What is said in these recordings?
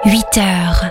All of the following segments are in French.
8h.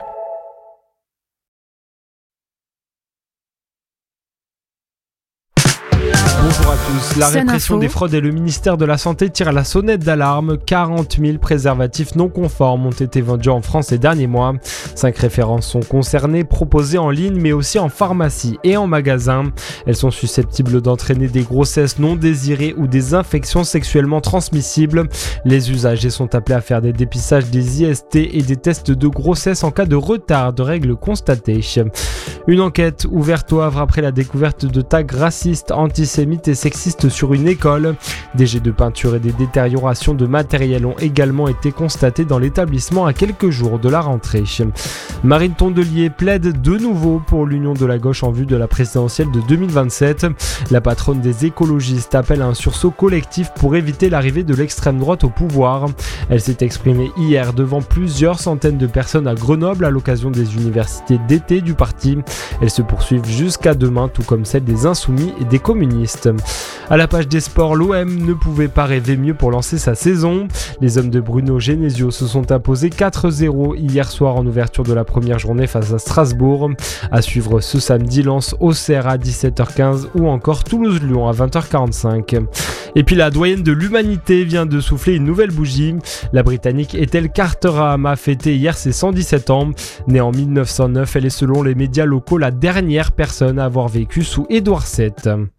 Bonjour à tous. La répression des fraudes et le ministère de la Santé tirent la sonnette d'alarme. 40 000 préservatifs non conformes ont été vendus en France ces derniers mois. 5 références sont concernées, proposées en ligne mais aussi en pharmacie et en magasin. Elles sont susceptibles d'entraîner des grossesses non désirées ou des infections sexuellement transmissibles. Les usagers sont appelés à faire des dépistages des IST et des tests de grossesse en cas de retard de règles constatées. Une enquête ouverte au Havre après la découverte de tags racistes, antisémites et sexistes sur une école. Des jets de peinture et des détériorations de matériel ont également été constatés dans l'établissement à quelques jours de la rentrée. Marine Tondelier plaide de nouveau pour l'union de la gauche en vue de la présidentielle de 2027. La patronne des écologistes appelle à un sursaut collectif pour éviter l'arrivée de l'extrême droite au pouvoir. Elle s'est exprimée hier devant plusieurs centaines de personnes à Grenoble à l'occasion des universités d'été du parti. Elles se poursuivent jusqu'à demain, tout comme celles des Insoumis et des communistes. À la page des sports, l'OM ne pouvait pas rêver mieux pour lancer sa saison. Les hommes de Bruno Genesio se sont imposés 4-0 hier soir en ouverture de la première journée face à Strasbourg. À suivre ce samedi, Lens-Auxerre à 17h15 ou encore Toulouse-Lyon à 20h45. Et puis la doyenne de l'humanité vient de souffler une nouvelle bougie. La Britannique Ethel Carter-Graham a fêté hier ses 117 ans. Née en 1909, elle est selon les médias locaux la dernière personne à avoir vécu sous Édouard VII.